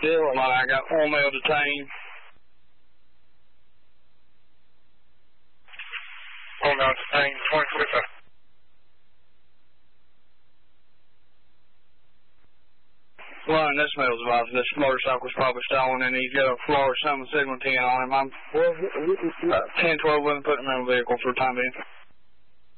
Still, I got one male detained. One male detained, 2045. Ryan, this male's advised this motorcycle was probably stolen, and he's got a Florida Summon Signal 10 on him. I'm 10-12 with him, putting him in the vehicle for the time being.